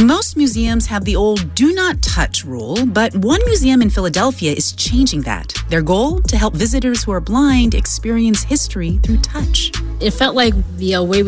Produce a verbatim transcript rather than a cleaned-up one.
Most museums have the old do not touch rule, but one museum in Philadelphia is changing that. Their goal? To help visitors who are blind experience history through touch. It felt like the uh, way we